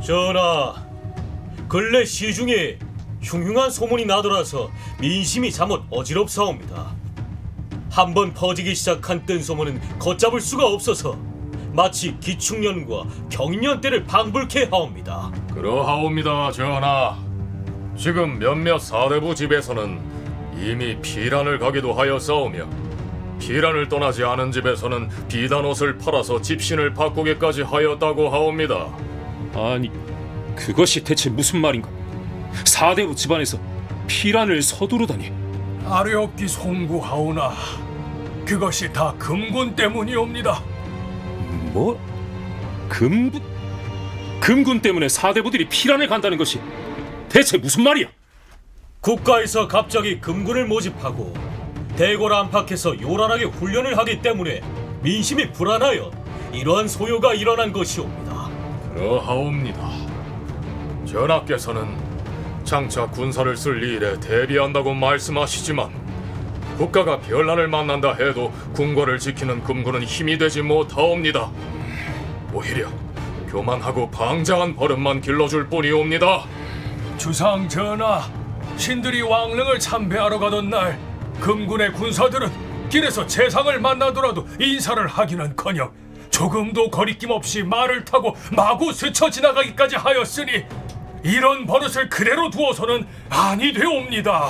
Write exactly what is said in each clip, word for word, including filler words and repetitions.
전하, 근래 시중에 흉흉한 소문이 나돌아서 민심이 잠옷 어지럽사옵니다. 한번 퍼지기 시작한 뜬소문은 걷잡을 수가 없어서 마치 기축년과 경인년 때를 방불케 하옵니다. 그러하옵니다, 전하. 지금 몇몇 사대부 집에서는 이미 피란을 가기도 하였사오며 피란을 떠나지 않은 집에서는 비단옷을 팔아서 집신을 바꾸기까지 하였다고 하옵니다. 아니, 그것이 대체 무슨 말인가? 사대부 집안에서 피란을 서두르다니. 아뢰옵기 송구하오나 그것이 다 금군 때문이옵니다. 뭐? 금군? 금군 때문에 사대부들이 피란을 간다는 것이 대체 무슨 말이야? 국가에서 갑자기 금군을 모집하고 대궐 안팎에서 요란하게 훈련을 하기 때문에 민심이 불안하여 이러한 소요가 일어난 것이옵니다. 그러하옵니다. 전하께서는 장차 군사를 쓸 일에 대비한다고 말씀하시지만 국가가 변란을 만난다 해도 궁궐을 지키는 금군은 힘이 되지 못하옵니다. 오히려 교만하고 방장한 버릇만 길러줄 뿐이옵니다. 주상 전하, 신들이 왕릉을 참배하러 가던 날 금군의 군사들은 길에서 재상을 만나더라도 인사를 하기는커녕 조금도 거리낌 없이 말을 타고 마구 스쳐 지나가기까지 하였으니 이런 버릇을 그대로 두어서는 아니 되옵니다.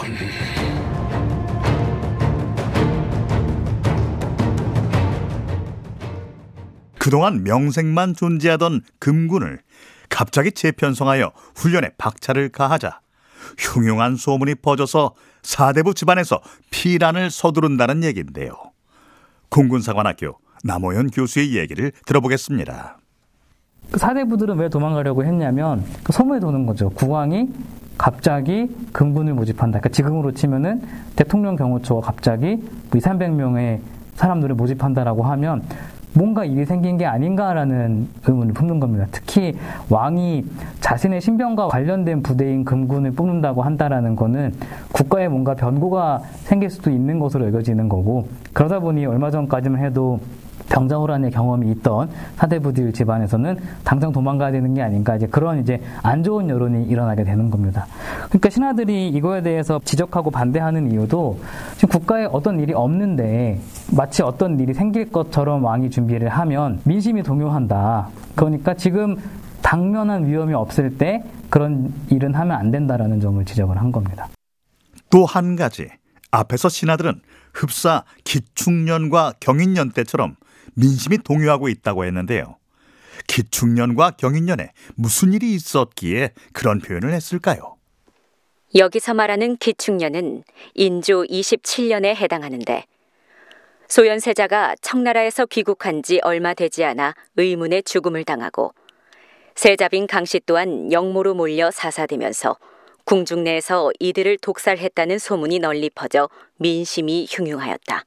그동안 명색만 존재하던 금군을 갑자기 재편성하여 훈련에 박차를 가하자 흉흉한 소문이 퍼져서 사대부 집안에서 피란을 서두른다는 얘기인데요. 공군사관학교 남호연 교수의 얘기를 들어보겠습니다. 사대부들은 왜 도망가려고 했냐면 소문이 도는 거죠. 국왕이 갑자기 금군을 모집한다. 그러니까 지금으로 치면은 대통령 경호처가 갑자기 이삼백 명의 사람들을 모집한다라고 하면 뭔가 일이 생긴 게 아닌가라는 의문을 품는 겁니다. 특히 왕이 자신의 신병과 관련된 부대인 금군을 뽑는다고 한다라는 거는 국가에 뭔가 변고가 생길 수도 있는 것으로 여겨지는 거고, 그러다 보니 얼마 전까지만 해도 병자호란의 경험이 있던 사대부들 집안에서는 당장 도망가야 되는 게 아닌가, 이제 그런 이제 안 좋은 여론이 일어나게 되는 겁니다. 그러니까 신하들이 이거에 대해서 지적하고 반대하는 이유도 지금 국가에 어떤 일이 없는데 마치 어떤 일이 생길 것처럼 왕이 준비를 하면 민심이 동요한다. 그러니까 지금 당면한 위험이 없을 때 그런 일은 하면 안 된다라는 점을 지적을 한 겁니다. 또 한 가지, 앞에서 신하들은 흡사 기축년과 경인년 때처럼 민심이 동요하고 있다고 했는데요. 기축년과 경인년에 무슨 일이 있었기에 그런 표현을 했을까요? 여기서 말하는 기축년은 인조 이십칠 년에 해당하는데, 소현세자가 청나라에서 귀국한 지 얼마 되지 않아 의문의 죽음을 당하고 세자빈 강씨 또한 영모로 몰려 사사되면서 궁중 내에서 이들을 독살했다는 소문이 널리 퍼져 민심이 흉흉하였다.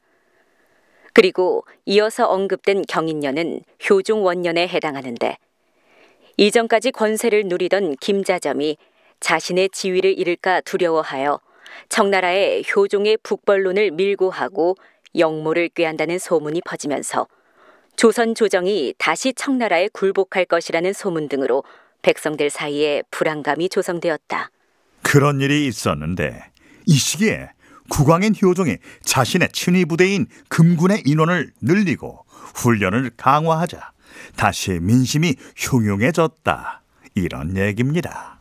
그리고 이어서 언급된 경인년은 효종 원년에 해당하는데, 이전까지 권세를 누리던 김자점이 자신의 지위를 잃을까 두려워하여 청나라에 효종의 북벌론을 밀고 하고 영모를 꾀한다는 소문이 퍼지면서 조선 조정이 다시 청나라에 굴복할 것이라는 소문 등으로 백성들 사이에 불안감이 조성되었다. 그런 일이 있었는데 이 시기에 국왕인 효종이 자신의 친위 부대인 금군의 인원을 늘리고 훈련을 강화하자 다시 민심이 흉흉해졌다, 이런 얘기입니다.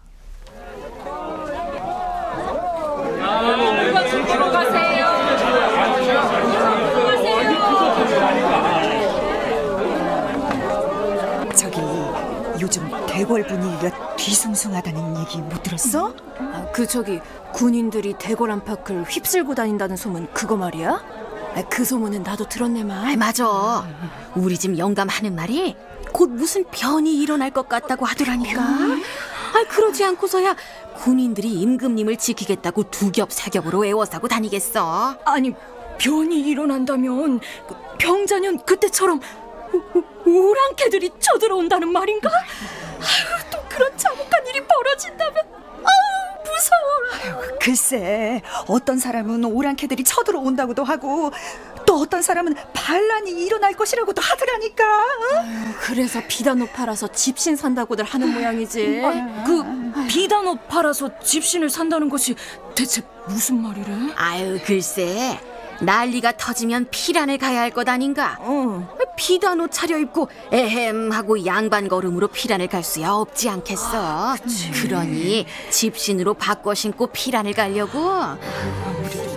저기 요즘 대궐 분위기가 뒤숭숭하다는 얘기 못 들었어? 아, 그 저기 군인들이 대궐 안팎을 휩쓸고 다닌다는 소문, 그거 말이야? 아, 그 소문은 나도 들었네만. 아, 맞아. 우리 집 영감하는 말이 곧 무슨 변이 일어날 것 같다고 하더라니까. 아, 그러지 않고서야 군인들이 임금님을 지키겠다고 두 겹 세 겹으로 애워싸고 다니겠어. 아니, 변이 일어난다면 그 병자년 그때처럼 오, 오랑캐들이 쳐들어온다는 말인가? 아유, 또 그런 참혹한 일이 벌어진다면 아유, 무서워. 아유, 글쎄, 어떤 사람은 오랑캐들이 쳐들어온다고도 하고 또 어떤 사람은 반란이 일어날 것이라고도 하더라니까. 어? 그래서 비단 옷 팔아서 집신 산다고들 하는 모양이지. 그 비단 옷 팔아서 집신을 산다는 것이 대체 무슨 말이래? 아유 글쎄, 난리가 터지면 피란을 가야 할 것 아닌가. 어. 비단 옷 차려입고 에헴 하고 양반 걸음으로 피란을 갈 수야 없지 않겠어. 그러니 집신으로 바꿔 신고 피란을 가려고.